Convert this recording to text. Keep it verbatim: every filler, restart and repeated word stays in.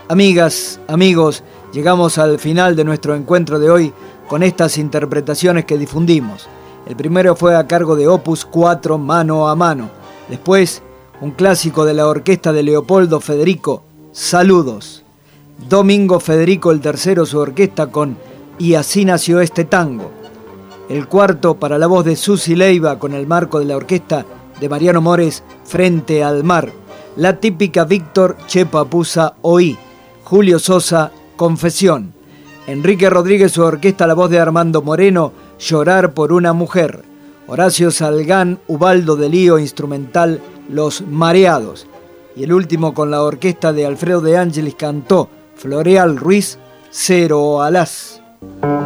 Amigas, amigos, llegamos al final de nuestro encuentro de hoy con estas interpretaciones que difundimos. El primero fue a cargo de Opus cuatro, Mano a Mano. Después, un clásico de la orquesta de Leopoldo Federico, Saludos. Domingo Federico el tercero, su orquesta con Y así nació este tango. El cuarto, para la voz de Susi Leiva, con el marco de la orquesta de Mariano Mores, Frente al Mar. La típica Víctor Chepapuza Oí. Julio Sosa, Confesión. Enrique Rodríguez, su orquesta, la voz de Armando Moreno, Llorar por una mujer. Horacio Salgán, Ubaldo de Lío, instrumental, Los Mareados. Y el último con la orquesta de Alfredo de Ángelis cantó Floreal Ruiz, Cero Alás.